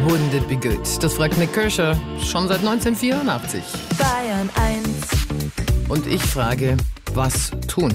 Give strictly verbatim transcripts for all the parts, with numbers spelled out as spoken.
wouldn't it be good? Das fragt Nick Kirscher schon seit neunzehnhundertvierundachtzig. Bayern eins. Und ich frage, was tun?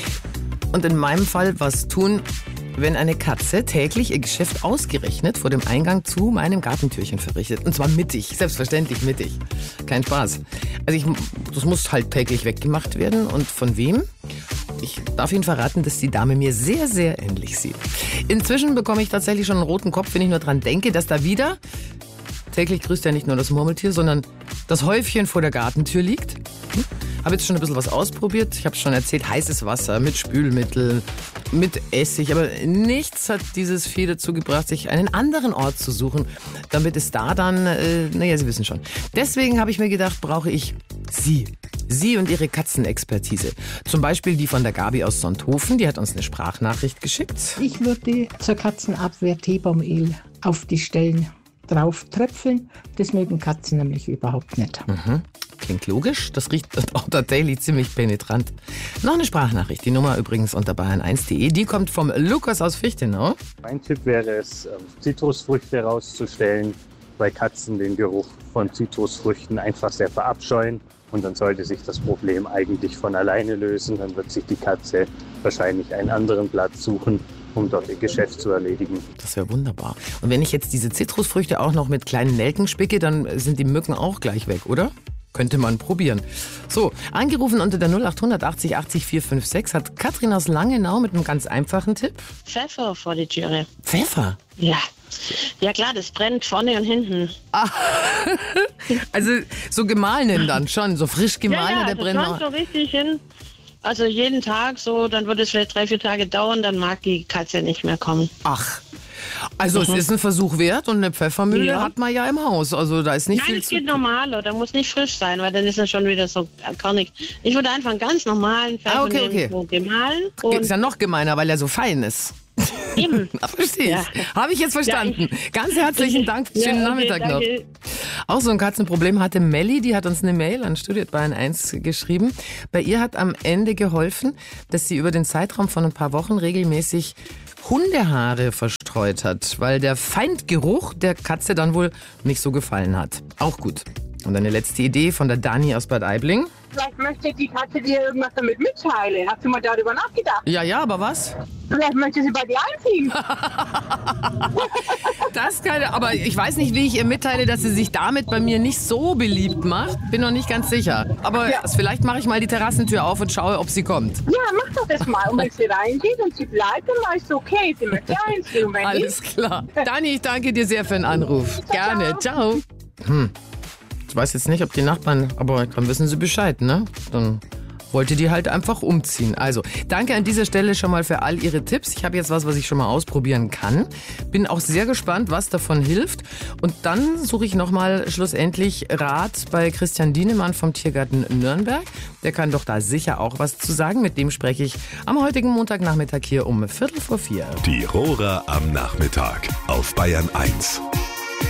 Und in meinem Fall, was tun, wenn eine Katze täglich ihr Geschäft ausgerechnet vor dem Eingang zu meinem Gartentürchen verrichtet. Und zwar mittig, selbstverständlich mittig. Kein Spaß. Also ich, das muss halt täglich weggemacht werden. Und von wem? Ich darf Ihnen verraten, dass die Dame mir sehr, sehr ähnlich sieht. Inzwischen bekomme ich tatsächlich schon einen roten Kopf, wenn ich nur dran denke, dass da wieder, täglich grüßt ja nicht nur das Murmeltier, sondern das Häufchen vor der Gartentür liegt. Hm? Habe jetzt schon ein bisschen was ausprobiert. Ich habe schon erzählt, heißes Wasser mit Spülmittel, mit Essig. Aber nichts hat dieses Vieh dazu gebracht, sich einen anderen Ort zu suchen, damit es da dann, äh, naja, Sie wissen schon. Deswegen habe ich mir gedacht, brauche ich Sie. Sie und Ihre Katzenexpertise. Zum Beispiel die von der Gabi aus Sonthofen. Die hat uns eine Sprachnachricht geschickt. Ich würde zur Katzenabwehr Teebaumöl auf die Stellen drauf tröpfeln. Das mögen Katzen nämlich überhaupt nicht. Mhm. Klingt logisch, das riecht auch tatsächlich ziemlich penetrant. Noch eine Sprachnachricht, die Nummer übrigens unter bayern eins punkt de, die kommt vom Lukas aus Fichtenau. Mein Tipp wäre es, Zitrusfrüchte rauszustellen, weil Katzen den Geruch von Zitrusfrüchten einfach sehr verabscheuen. Und dann sollte sich das Problem eigentlich von alleine lösen. Dann wird sich die Katze wahrscheinlich einen anderen Platz suchen, um dort ihr Geschäft zu erledigen. Das wäre wunderbar. Und wenn ich jetzt diese Zitrusfrüchte auch noch mit kleinen Nelken spicke, dann sind die Mücken auch gleich weg, oder? Könnte man probieren. So, angerufen unter der null acht hundert achtzig achtzig vier fünf sechs hat Katrin aus Langenau mit einem ganz einfachen Tipp. Pfeffer vor die Türe. Pfeffer? Ja. Ja klar, das brennt vorne und hinten. Ah, also so gemahlenen dann schon, so frisch gemahlenen, ja, ja, der brennt noch. So richtig hin. Also jeden Tag so, dann wird es vielleicht drei, vier Tage dauern, dann mag die Katze nicht mehr kommen. Ach, also Mhm. es ist ein Versuch wert und eine Pfeffermühle Ja. hat man ja im Haus. Also da ist nicht Nein, viel es zu... geht normal, oder muss nicht frisch sein, weil dann ist es schon wieder so körnig. Ich würde einfach einen ganz normalen Pfeffer Ah, okay, okay. nehmen, so gemahlen. Ist Und ja noch gemeiner, weil er so fein ist. eben. Ah, verstehe ich. Ja. Habe ich jetzt verstanden. Ja, ich- Ganz herzlichen Dank. Ja, Schönen okay, Nachmittag noch. danke. Auch so ein Katzenproblem hatte Melli, die hat uns eine Mail an studio at bayern eins geschrieben. Bei ihr hat am Ende geholfen, dass sie über den Zeitraum von ein paar Wochen regelmäßig Hundehaare verstreut hat, weil der Feindgeruch der Katze dann wohl nicht so gefallen hat. Auch gut. Und eine letzte Idee von der Dani aus Bad Aibling. Vielleicht möchte die Katze dir irgendwas damit mitteilen. Hast du mal darüber nachgedacht? Ja, ja, aber was? Vielleicht möchte sie bei dir einziehen. Das kann, aber ich weiß nicht, wie ich ihr mitteile, dass sie sich damit bei mir nicht so beliebt macht. Bin noch nicht ganz sicher. Aber Ja. vielleicht mache ich mal die Terrassentür auf und schaue, ob sie kommt. Ja, mach doch das mal. Und wenn sie reingeht und sie bleibt, dann weißt du, okay, sie möchte einziehen. Und wenn Alles nicht, klar. Dani, ich danke dir sehr für den Anruf. Gerne. Ciao. Hm. Ich weiß jetzt nicht, ob die Nachbarn, aber dann wissen sie Bescheid, ne? Dann wollte die halt einfach umziehen. Also, danke an dieser Stelle schon mal für all Ihre Tipps. Ich habe jetzt was, was ich schon mal ausprobieren kann. Bin auch sehr gespannt, was davon hilft. Und dann suche ich nochmal schlussendlich Rat bei Christian Dienemann vom Tiergarten Nürnberg. Der kann doch da sicher auch was zu sagen. Mit dem spreche ich am heutigen Montagnachmittag hier um Viertel vor vier. Die Rohrer am Nachmittag auf Bayern eins.